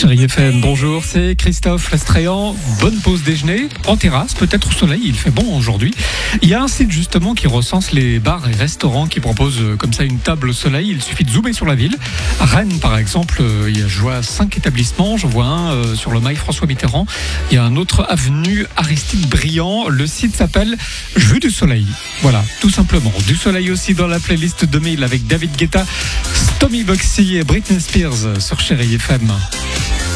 Chérie FM, bonjour, c'est Christophe Lestréant. Bonne pause déjeuner, en terrasse, peut-être au soleil, il fait bon aujourd'hui. Il y a un site justement qui recense les bars et restaurants qui proposent comme ça une table au soleil. Il suffit de zoomer sur la ville. À Rennes par exemple, je vois 5 établissements. J'en vois un sur le mail François Mitterrand. Il y a un autre avenue Aristide Briand. Le site s'appelle Vue du Soleil. Voilà, tout simplement. Du soleil aussi dans la playlist 2000 avec David Guetta, Tommy Boxy et Britney Spears sur Chérie FM.